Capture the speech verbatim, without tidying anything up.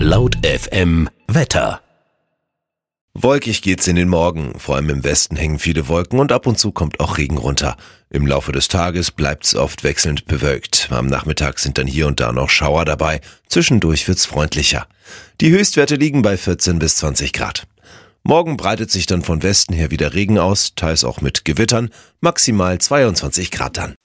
Laut F M Wetter. Wolkig geht's in den Morgen. Vor allem im Westen hängen viele Wolken und ab und zu kommt auch Regen runter. Im Laufe des Tages bleibt's oft wechselnd bewölkt. Am Nachmittag sind dann hier und da noch Schauer dabei. Zwischendurch wird's freundlicher. Die Höchstwerte liegen bei vierzehn bis zwanzig Grad. Morgen breitet sich dann von Westen her wieder Regen aus, teils auch mit Gewittern, maximal zweiundzwanzig Grad dann.